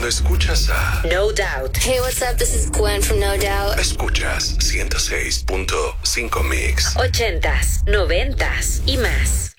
escuchas a No Doubt. Hey, what's up? This is Gwen from No Doubt. Escuchas 106.5 Mix. 80s, 90s y más.